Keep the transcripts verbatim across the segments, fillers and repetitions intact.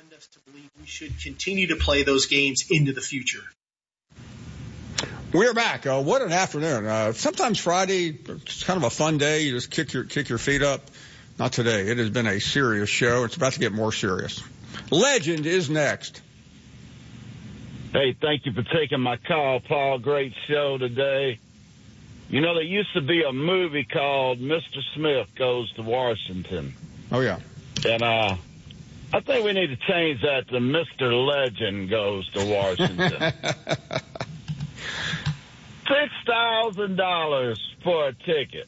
inclined us to believe we should continue to play those games into the future. We're back. Uh, what an afternoon. Uh, sometimes Friday, it's kind of a fun day. You just kick your, kick your feet up. Not today. It has been a serious show. It's about to get more serious. Legend is next. Hey, thank you for taking my call, Paul. Great show today. You know, there used to be a movie called Mister Smith Goes to Washington. Oh, yeah. And, uh, I think we need to change that to Mister Legend Goes to Washington. Six thousand dollars for a ticket.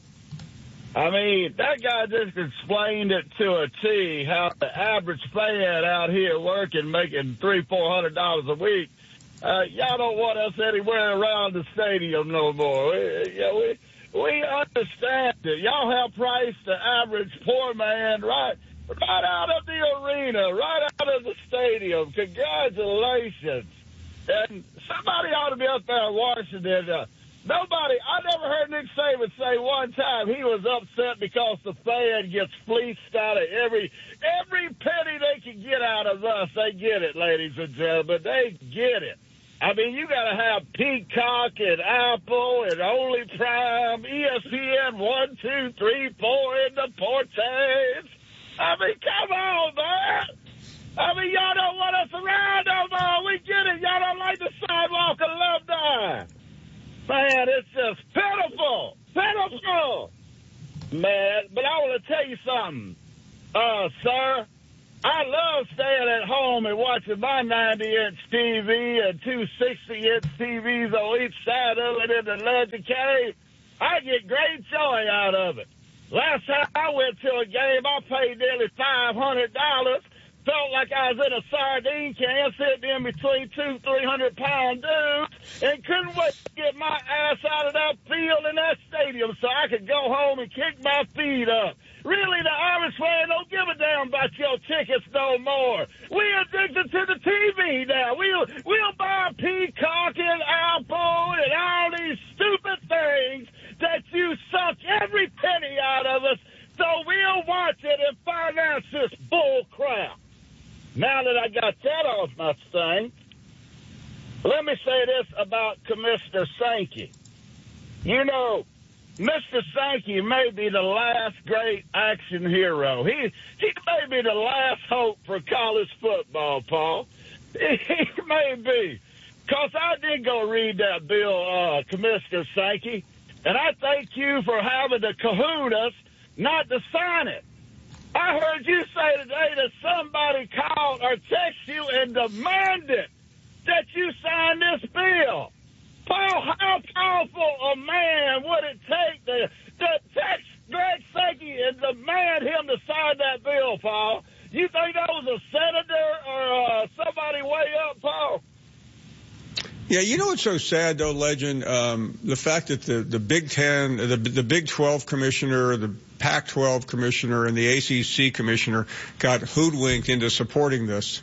I mean, that guy just explained it to a T, how the average fan out here working, making three, four hundred dollars a week. Uh, y'all don't want us anywhere around the stadium no more. We, yeah, we, we understand it. Y'all have priced the average poor man right, right out of the arena, right out of the stadium. Congratulations. And somebody ought to be up there in Washington. Uh, nobody, I never heard Nick Saban say one time he was upset because the fan gets fleeced out of every every penny they can get out of us. They get it, ladies and gentlemen. They get it. I mean, you got to have Peacock and Apple and Only Prime, E S P N one, two, three, four in the Portes. I mean, come on, man. I mean, y'all don't want us around no more. We get it. Y'all don't like the sidewalk alumni. Man, it's just pitiful. Pitiful. Man, but I want to tell you something, uh, sir. I love staying at home and watching my ninety-inch T V and two sixty-inch T Vs on each side of it in the Legend Cave. I get great joy out of it. Last time I went to a game, I paid nearly five hundred dollars. Felt like I was in a sardine can sitting in between two, three hundred pound dudes and couldn't wait to get my ass out of that field in that stadium so I could go home and kick my feet up. Really, the Irish fan don't give a damn about your tickets no more. We addicted to the T V now. We'll, we'll buy Peacock and Apple and all these stupid things that you suck every penny out of us, so we'll watch it and finance this bull crap. Now that I got that off my thing, let me say this about Commissioner Sankey. You know, Mister Sankey may be the last great action hero. He he may be the last hope for college football, Paul. He, he may be. Because I did go read that bill, uh, Commissioner Sankey, and I thank you for having the kahunas not to sign it. I heard you say today that somebody called or texted you and demanded that you sign this bill. Paul, how powerful a man would it take to, to text Greg Sankey and demand him to sign that bill, Paul? You think that was a senator or uh, somebody way up, Paul? Yeah, you know what's so sad, though, Legend? Um, the fact that the, the Big Ten, the, the Big twelve commissioner, the Pac twelve commissioner, and the A C C commissioner got hoodwinked into supporting this.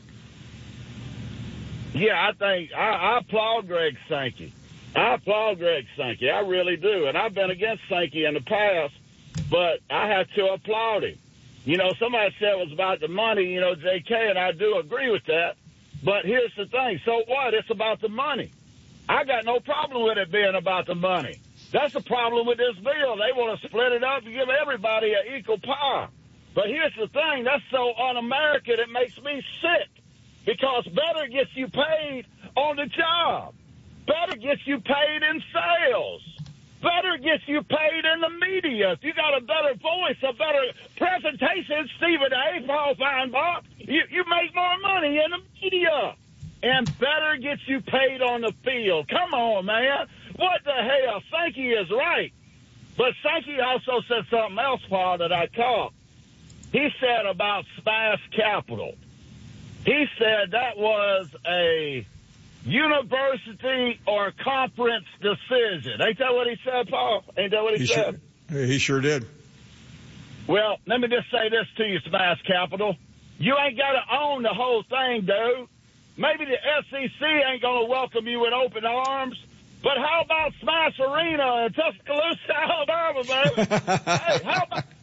Yeah, I think I, I applaud Greg Sankey. I applaud Greg Sankey. I really do. And I've been against Sankey in the past, but I have to applaud him. You know, somebody said it was about the money, you know, J K, and I do agree with that. But here's the thing. So what? It's about the money. I got no problem with it being about the money. That's the problem with this bill. They want to split it up and give everybody an equal pie. But here's the thing. That's so un-American, it makes me sick. Because better gets you paid on the job. Better gets you paid in sales. Better gets you paid in the media. If you got a better voice, a better presentation, Stephen A., Paul Feinbach, you, you make more money in the media. And better gets you paid on the field. Come on, man. What the hell? Sankey is right. But Sankey also said something else, Paul, that I caught. He said about Smash Capital. He said that was a university or conference decision. Ain't that what he said, Paul? Ain't that what he, he said? Sure, he sure did. Well, let me just say this to you, Smash Capital. You ain't got to own the whole thing, dude. Maybe the S E C ain't going to welcome you with open arms, but how about Smash Arena in Tuscaloosa, Alabama, man? Hey, how about,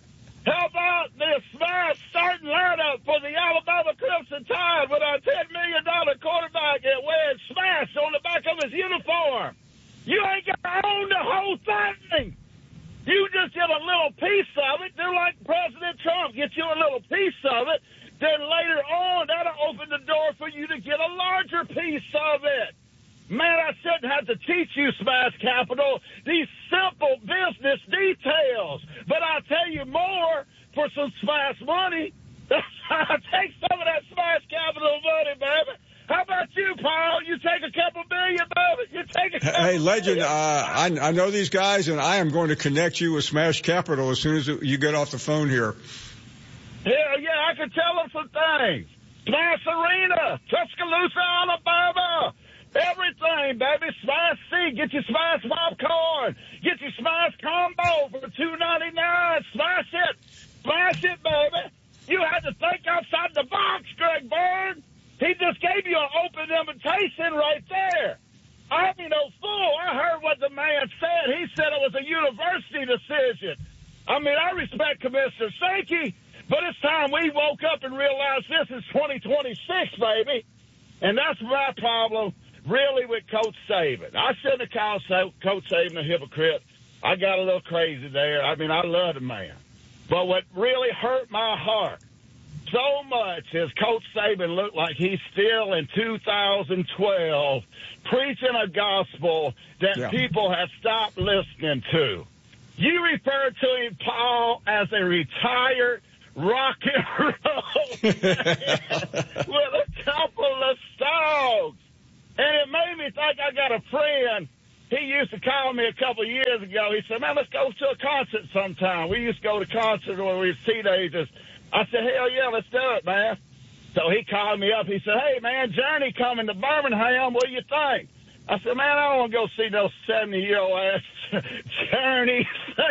How about the smash starting lineup for the Alabama Crimson Tide with our ten million dollars quarterback and wearing smash on the back of his uniform? You ain't got to own the whole thing. You just get a little piece of it. Do like President Trump. Get you a little piece of it. Then later on, that'll open the door for you to get a larger piece of it. Man, I shouldn't have to teach you, Smash Capital, these simple business details. But I'll tell you more for some Smash money. I'll take some of that Smash Capital money, baby. How about you, Paul? You take a couple million, baby. You take a couple Hey, Legend, million. uh, I, I know these guys, and I am going to connect you with Smash Capital as soon as you get off the phone here. Hell yeah, I can tell them some things. Smash Arena, Tuscaloosa, Alabama. Everything, baby. Smash C. Get your Smash popcorn. Get your Smash combo for two ninety-nine. Smash it. Smash it, baby. You had to think outside the box, Greg Byrne. He just gave you an open invitation right there. I ain't no fool. I heard what the man said. He said it was a university decision. I mean, I respect Commissioner Sankey, but it's time we woke up and realized this is twenty twenty-six, baby. And that's my problem, really, with Coach Saban. I shouldn't have called Coach Saban a hypocrite. I got a little crazy there. I mean, I love the man. But what really hurt my heart so much is Coach Saban looked like he's still in two thousand twelve preaching a gospel that yeah. people have stopped listening to. You refer to him, Paul, as a retired rock and roll with a couple of songs. And it made me think I got a friend. He used to call me a couple of years ago. He said, man, let's go to a concert sometime. We used to go to concerts when we were teenagers. I said, hell yeah, let's do it, man. So he called me up. He said, hey, man, Journey coming to Birmingham. What do you think? I said, man, I don't want to go see no seventy-year-old ass Journey.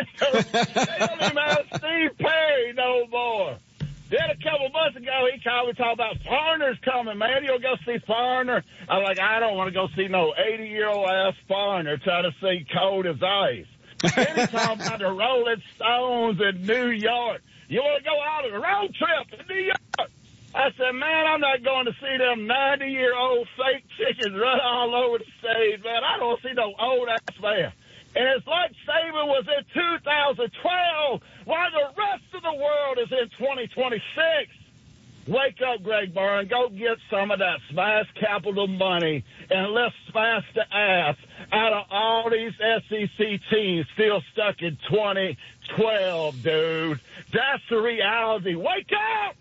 They don't even have Steve Perry no more. Then a couple months ago, he called me talking about Foreigner's coming, man. You'll go see Foreigner. I'm like, I don't want to go see no eighty-year-old ass Foreigner trying to see Cold as Ice. Then he talking about the Rolling Stones in New York. You want to go out on a road trip to New York? I said, man, I'm not going to see them ninety-year-old fake chickens run all over the stage, man. I don't see no old-ass man. And it's like Saban was in two thousand twelve while the rest of the world is in twenty twenty-six. Wake up, Greg Byrne. Go get some of that Smash Capital money, and let's smash the ass out of all these S E C teams still stuck in twenty twelve, dude. That's the reality. Wake up!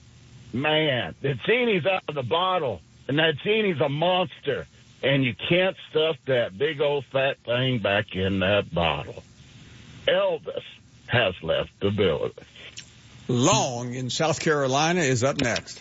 Man, the genie's out of the bottle, and that genie's a monster, and you can't stuff that big old fat thing back in that bottle. Elvis has left the building. Long in South Carolina is up next.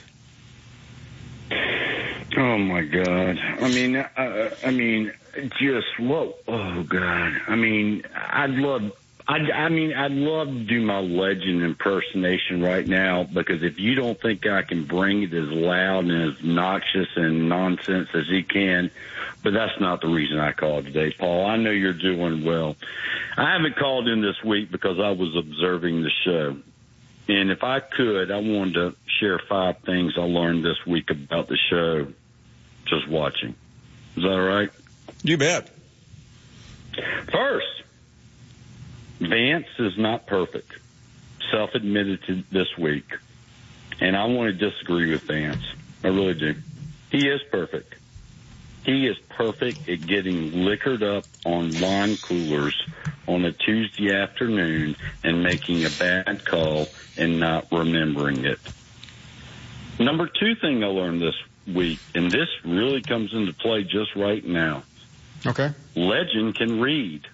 Oh my God! I mean, uh, I mean, just whoa! Oh God! I mean, I'd love. I, I mean, I'd love to do my Legend impersonation right now, because if you don't think I can bring it as loud and as noxious and nonsense as he can, but that's not the reason I called today, Paul. I know you're doing well. I haven't called in this week because I was observing the show. And if I could, I wanted to share five things I learned this week about the show just watching. Is that all right? You bet. First, Vance is not perfect. Self-admitted to this week. And I want to disagree with Vance. I really do. He is perfect. He is perfect at getting liquored up on wine coolers on a Tuesday afternoon and making a bad call and not remembering it. Number two thing I learned this week, and this really comes into play just right now. Okay. Legend can read.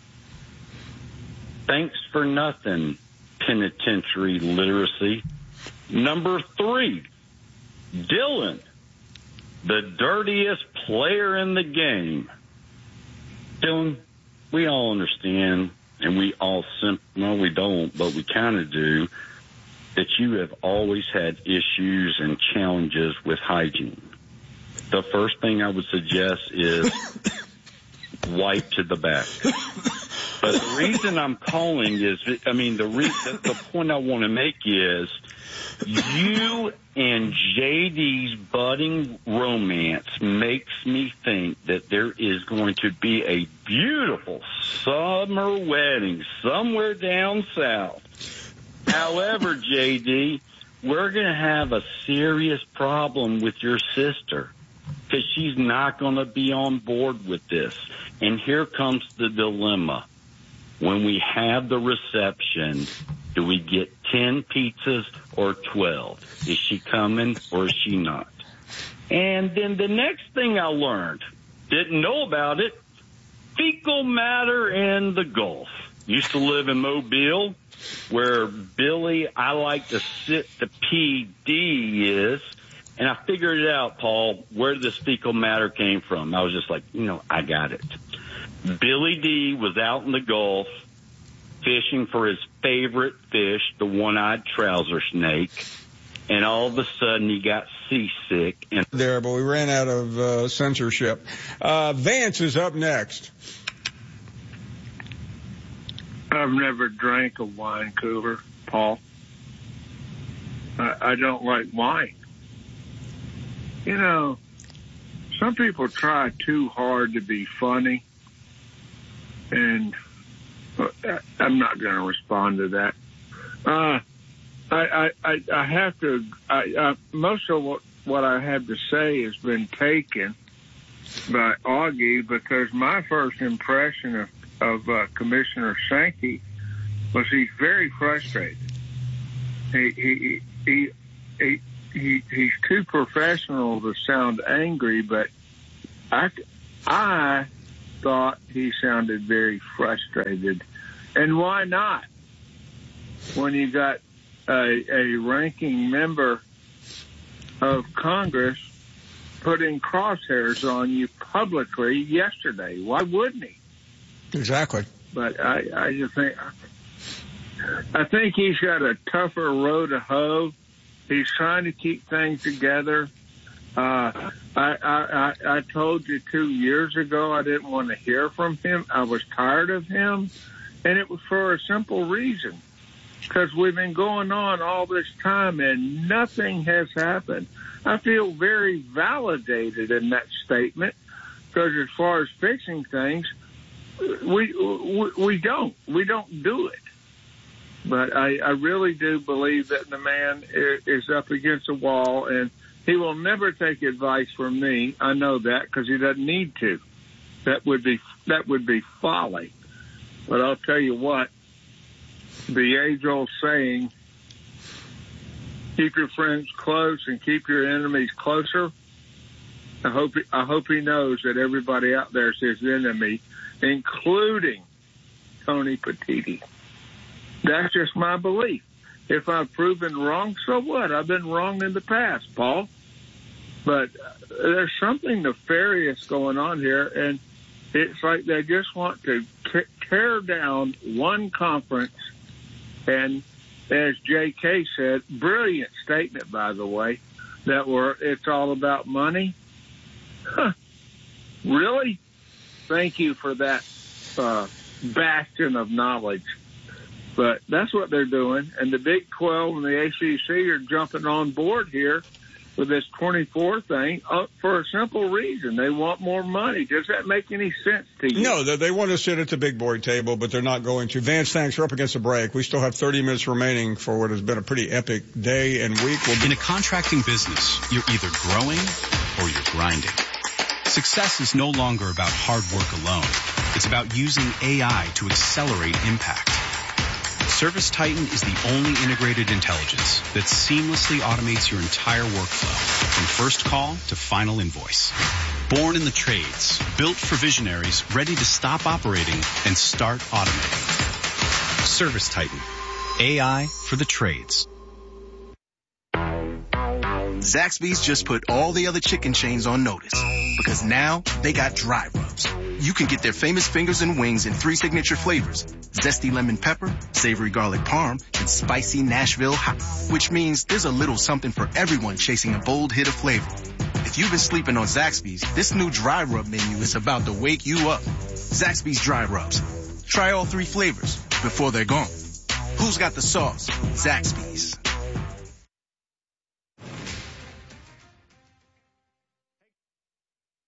Thanks for nothing, penitentiary literacy. Number three, Dylan, the dirtiest player in the game. Dylan, we all understand, and we all, sim- no, we don't, but we kind of do, that you have always had issues and challenges with hygiene. The first thing I would suggest is wipe to the back. But the reason I'm calling is, I mean, the, re- the, the point I want to make is you and J D's budding romance makes me think that there is going to be a beautiful summer wedding somewhere down south. However, J D, we're going to have a serious problem with your sister because she's not going to be on board with this. And here comes the dilemma. When we have the reception, do we get ten pizzas or twelve? Is she coming or is she not? And then the next thing I learned, didn't know about it, fecal matter in the Gulf. Used to live in Mobile, where Billy, I like to sit the P D is. And I figured it out, Paul, where this fecal matter came from. I was just like, you know, I got it. Billy D was out in the Gulf fishing for his favorite fish, the one-eyed trouser snake, and all of a sudden he got seasick. And there, but we ran out of uh, censorship. Uh, Vance is up next. I've never drank a wine cooler, Paul. I, I don't like wine. You know, some people try too hard to be funny, and I'm not going to respond to that. Uh, I, I, I have to, I, uh, most of what, what I have to say has been taken by Augie, because my first impression of, of uh, Commissioner Sankey was he's very frustrated. He, he, he, he, he, he's too professional to sound angry, but I, I thought he sounded very frustrated. And why not? When you got a, a ranking member of Congress putting crosshairs on you publicly yesterday. Why wouldn't he? Exactly. But I, I just think, I think he's got a tougher row to hoe. He's trying to keep things together. Uh, I, I, I, I told you two years ago I didn't want to hear from him. I was tired of him. And it was for a simple reason. Because we've been going on all this time and nothing has happened. I feel very validated in that statement. Because as far as fixing things, we, we, we don't. We don't do it. But I, I really do believe that the man is up against a wall, and he will never take advice from me. I know that because he doesn't need to. That would be that would be folly. But I'll tell you what, the age-old saying, keep your friends close and keep your enemies closer. I hope I hope he knows that everybody out there is his enemy, including Tony Petitti. That's just my belief. If I've proven wrong, so what? I've been wrong in the past, Paul. But there's something nefarious going on here, and it's like they just want to tear down one conference. And as J K said, brilliant statement, by the way, that we're, it's all about money. Huh. Really? Thank you for that uh, bastion of knowledge. But that's what they're doing. And the Big twelve and the A C C are jumping on board here with this twenty-four thing uh, for a simple reason. They want more money. Does that make any sense to you? No, they, they want to sit at the big boy table, but they're not going to. Vance, thanks. We're up against a break. We still have thirty minutes remaining for what has been a pretty epic day and week. We'll be- In a contracting business, you're either growing or you're grinding. Success is no longer about hard work alone. It's about using A I to accelerate impact. Service Titan is the only integrated intelligence that seamlessly automates your entire workflow, from first call to final invoice. Born in the trades, built for visionaries ready to stop operating and start automating. Service Titan, A I for the trades. Zaxby's just put all the other chicken chains on notice, because now they got dry rubs. You can get their famous fingers and wings in three signature flavors: zesty lemon pepper, savory garlic parm, and spicy Nashville hot, which means there's a little something for everyone chasing a bold hit of flavor. If you've been sleeping on Zaxby's, this new dry rub menu is about to wake you up. Zaxby's dry rubs. Try all three flavors before they're gone. Who's got the sauce? Zaxby's.